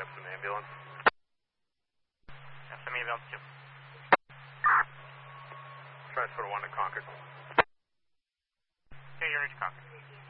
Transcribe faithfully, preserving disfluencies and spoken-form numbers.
Epsom ambulance. Epsom ambulance two. Transfer one to Concord. Okay, you're in Concord.